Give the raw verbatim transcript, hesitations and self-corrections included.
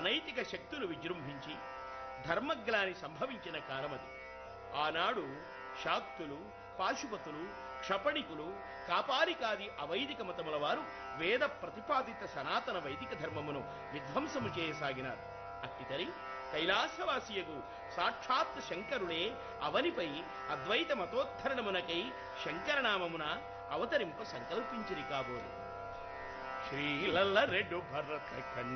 అనైతిక శక్తులు విజృంభించి ధర్మగ్లాని సంభవించిన కాలమది. ఆనాడు శాక్తులు, పాశుపతులు, క్షపణికులు, కాపాలికాది అవైదిక మతముల వారు వేద ప్రతిపాదిత సనాతన వైదిక ధర్మమును విధ్వంసము చేయసాగినారు. అట్టితరి కైలాసవాసియగు సాక్షాత్ శంకరుడే అవనిపై అద్వైత మతోద్ధరణమునకై శంకరనామమున అవతరింప సంకల్పించిరి కాబోలు. శ్రీలల్ల రెడ్డు భరత